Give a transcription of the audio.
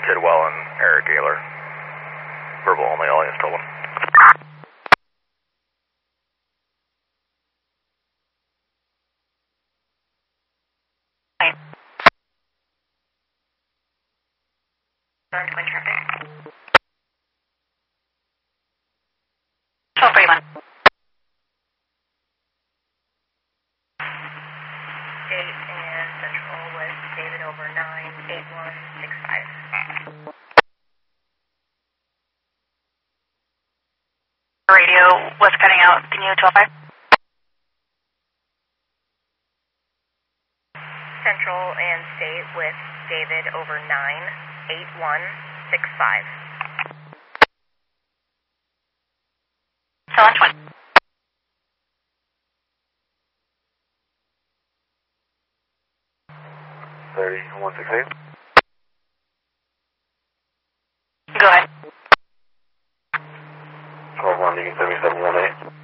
Tidwell and Eric Gaylor. Verbal only, all is total. Twin traffic. 1231. State and Central with David over 98165. Radio was cutting out. Can you 125? Central and State with David over 98165. So on 20. $30,168. Go ahead. 12-1, 7718.